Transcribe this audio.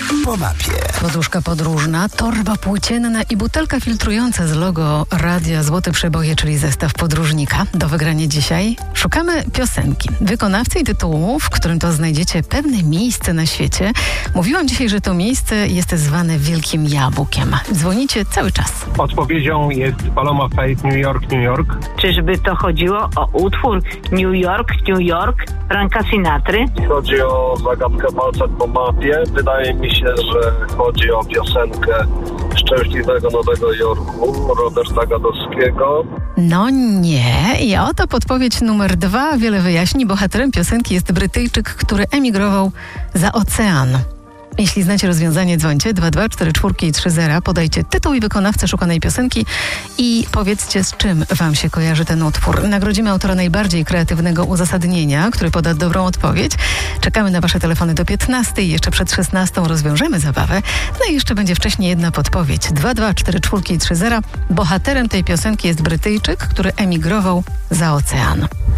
Po mapie. Poduszka podróżna, torba płócienna i butelka filtrująca z logo Radia Złote Przeboje, czyli zestaw podróżnika. Do wygrania dzisiaj szukamy piosenki, wykonawcy i tytułu, w którym to znajdziecie pewne miejsce na świecie. Mówiłam dzisiaj, że to miejsce jest zwane Wielkim Jabłkiem. Dzwonicie cały czas. Odpowiedzią jest Paloma Faith, New York, New York. Czyżby to chodziło o utwór New York Franka Sinatry? Chodzi o zagadkę palcem po mapie. Wydaje mi się, że chodzi o piosenkę Szczęśliwego Nowego Jorku Roberta Gadowskiego. No nie. I oto podpowiedź numer 2. Wiele wyjaśni. Bohaterem piosenki jest Brytyjczyk, który emigrował za ocean. Jeśli znacie rozwiązanie, dzwońcie 224430. Podajcie tytuł i wykonawcę szukanej piosenki i powiedzcie, z czym wam się kojarzy ten utwór. Nagrodzimy autora najbardziej kreatywnego uzasadnienia, który poda dobrą odpowiedź. Czekamy na wasze telefony do 15. Jeszcze przed 16 rozwiążemy zabawę. No i jeszcze będzie wcześniej jedna podpowiedź. 224430. Bohaterem tej piosenki jest Brytyjczyk, który emigrował za ocean.